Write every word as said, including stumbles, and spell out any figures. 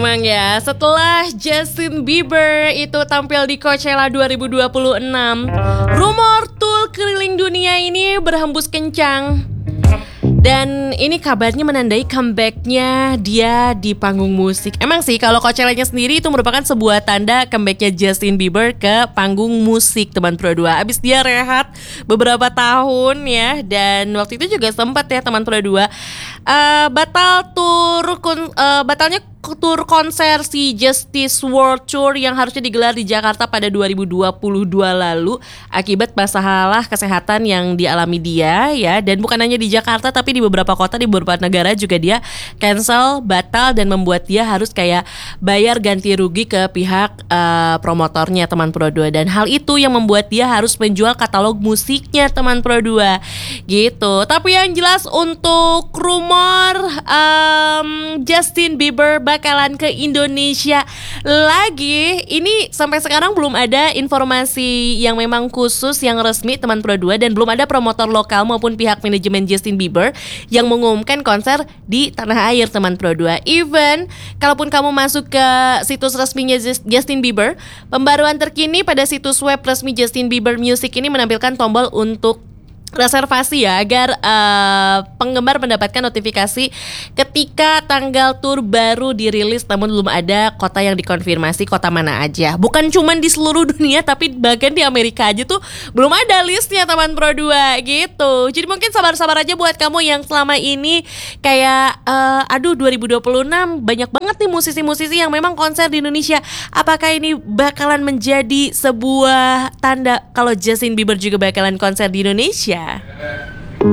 emang ya, setelah Justin Bieber itu tampil di Coachella dua ribu dua puluh enam, rumor tour keliling dunia ini berhembus kencang. Dan ini kabarnya menandai comebacknya dia di panggung musik. Emang sih kalau Coachella-nya sendiri itu merupakan sebuah tanda comebacknya Justin Bieber ke panggung musik, teman Pro dua. Abis dia rehat beberapa tahun ya. Dan waktu itu juga sempat ya teman Pro dua uh, batal tour kun, uh, batalnya tur konser si Justice World Tour yang harusnya digelar di Jakarta pada dua ribu dua puluh dua lalu akibat masalah kesehatan yang dialami dia ya. Dan bukan hanya di Jakarta tapi di beberapa kota di beberapa negara juga dia cancel, batal, dan membuat dia harus kayak bayar ganti rugi ke pihak uh, promotornya teman Pro dua. Dan hal itu yang membuat dia harus menjual katalog musiknya teman Pro dua gitu. Tapi yang jelas untuk rumor um, Justin Bieber bakalan ke Indonesia lagi, ini sampai sekarang belum ada informasi yang memang khusus yang resmi teman Pro dua, dan belum ada promotor lokal maupun pihak manajemen Justin Bieber yang mengumumkan konser di tanah air teman Pro dua. Even kalaupun kamu masuk ke situs resminya Justin Bieber, pembaruan terkini pada situs web resmi Justin Bieber Music ini menampilkan tombol untuk reservasi ya, agar uh, penggemar mendapatkan notifikasi ketika tanggal tur baru dirilis, namun belum ada kota yang dikonfirmasi kota mana aja. Bukan cuman di seluruh dunia tapi bahkan di Amerika aja tuh belum ada listnya teman Pro dua gitu. Jadi mungkin sabar-sabar aja buat kamu yang selama ini kayak uh, aduh dua ribu dua puluh enam banyak banget nih musisi-musisi yang memang konser di Indonesia. Apakah ini bakalan menjadi sebuah tanda kalau Justin Bieber juga bakalan konser di Indonesia?